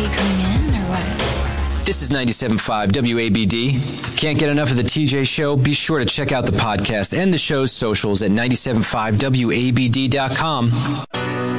you coming in or what? This is 97.5 WABD. Can't get enough of the TJ Show? Be sure to check out the podcast and the show's socials at 97.5WABD.com.